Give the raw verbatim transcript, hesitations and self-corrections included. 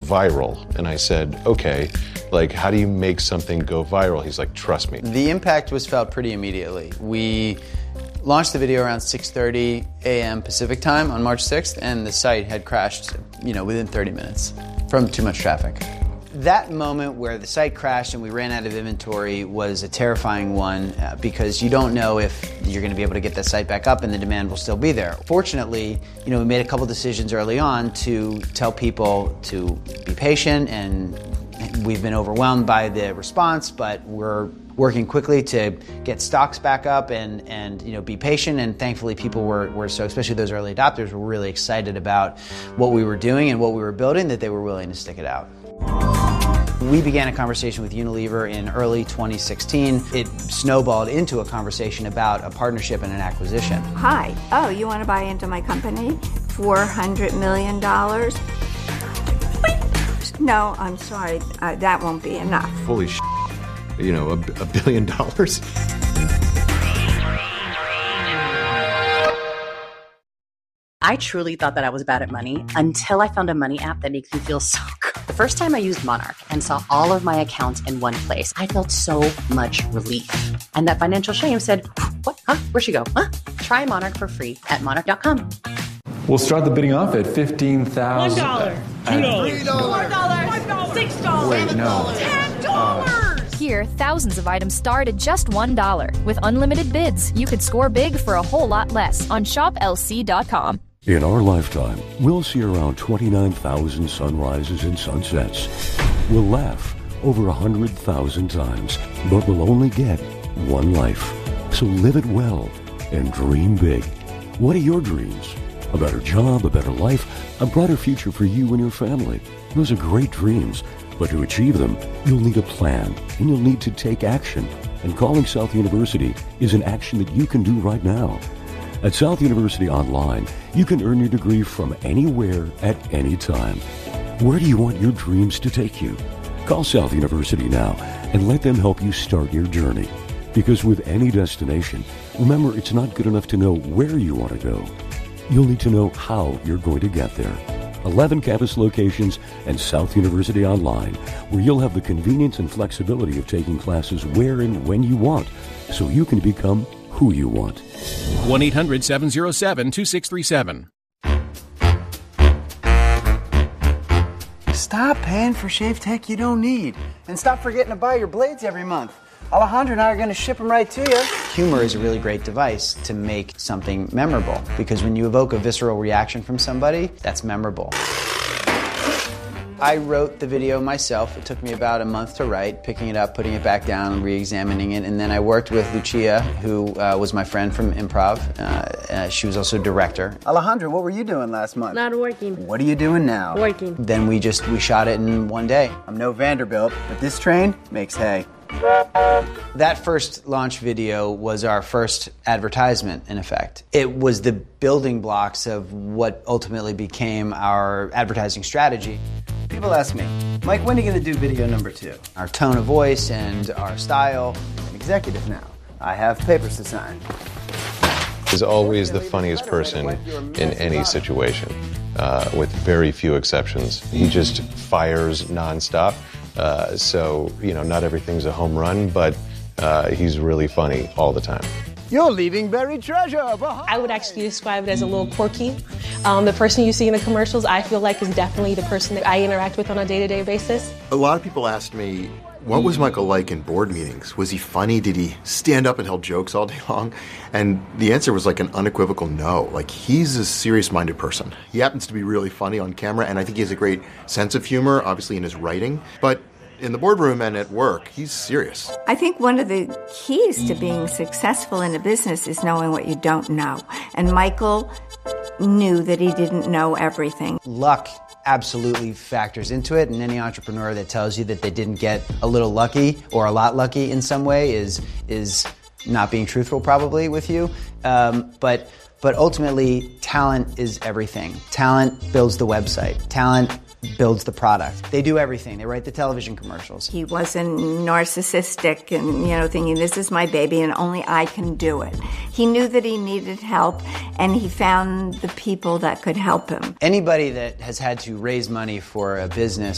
viral. And I said, okay, like, how do you make something go viral? He's like, trust me. The impact was felt pretty immediately. We launched the video around six thirty a.m. Pacific time on March sixth, and the site had crashed, you know, within thirty minutes from too much traffic. That moment where the site crashed and we ran out of inventory was a terrifying one uh, because you don't know if you're going to be able to get the site back up and the demand will still be there. Fortunately, you know, we made a couple decisions early on to tell people to be patient, and we've been overwhelmed by the response, but we're working quickly to get stocks back up and, and you know, be patient, and thankfully people were, were so, especially those early adopters, were really excited about what we were doing and what we were building that they were willing to stick it out. We began a conversation with Unilever in early twenty sixteen. It snowballed into a conversation about a partnership and an acquisition. Hi. Oh, you want to buy into my company? four hundred million dollars? No, I'm sorry. Uh, that won't be enough. Holy sh**. You know, a, a billion dollars? I truly thought that I was bad at money until I found a money app that makes me feel so good. The first time I used Monarch and saw all of my accounts in one place, I felt so much relief. And that financial shame said, what? Huh? Where'd she go? Huh? Try Monarch for free at monarch dot com. We'll start the bidding off at fifteen thousand dollars. one dollar. two dollars. three dollars. four dollars. six dollars. Wait, no. ten dollars. Here, thousands of items start at just one dollar. With unlimited bids, you could score big for a whole lot less on shop L C dot com. In our lifetime, we'll see around twenty-nine thousand sunrises and sunsets. We'll laugh over one hundred thousand times, but we'll only get one life. So live it well and dream big. What are your dreams? A better job, a better life, a brighter future for you and your family. Those are great dreams, but to achieve them, you'll need a plan, and you'll need to take action. And calling South University is an action that you can do right now. At South University Online, you can earn your degree from anywhere at any time. Where do you want your dreams to take you? Call South University now and let them help you start your journey. Because with any destination, remember, it's not good enough to know where you want to go. You'll need to know how you're going to get there. eleven campus locations and South University Online, where you'll have the convenience and flexibility of taking classes where and when you want, so you can become who you want. one eight hundred seven oh seven two six three seven. Stop paying for shave tech you don't need, and stop forgetting to buy your blades every month. Alejandro and I are going to ship them right to you. Humor is a really great device to make something memorable, because when you evoke a visceral reaction from somebody, that's memorable. I wrote the video myself. It took me about a month to write, picking it up, putting it back down, re-examining it, and then I worked with Lucia, who uh, was my friend from improv. Uh, uh, she was also director. Alejandro, what were you doing last month? Not working. What are you doing now? Working. Then we just, we shot it in one day. I'm no Vanderbilt, but this train makes hay. That first launch video was our first advertisement, in effect. It was the building blocks of what ultimately became our advertising strategy. People ask me, Mike, when are you going to do video number two? Our tone of voice and our style. I'm an executive now. I have papers to sign. Is always the funniest person in any situation, uh, with very few exceptions. He just fires nonstop. Uh, so, you know, not everything's a home run, but uh, he's really funny all the time. You're leaving buried treasure behind. I would actually describe it as a little quirky. Um, the person you see in the commercials, I feel like, is definitely the person that I interact with on a day-to-day basis. A lot of people asked me, what was Michael like in board meetings? Was he funny? Did he stand up and tell jokes all day long? And the answer was like an unequivocal no. Like, he's a serious-minded person. He happens to be really funny on camera, and I think he has a great sense of humor, obviously in his writing. But in the boardroom and at work, he's serious. I think one of the keys to being successful in a business is knowing what you don't know. And Michael knew that he didn't know everything. Luck absolutely factors into it, and any entrepreneur that tells you that they didn't get a little lucky or a lot lucky in some way is is not being truthful probably with you. Um, but but ultimately, talent is everything. Talent builds the website. Talent builds the product. They do everything. They write the television commercials. He wasn't narcissistic and, you know, thinking, this is my baby and only I can do it. He knew that he needed help, and he found the people that could help him. Anybody that has had to raise money for a business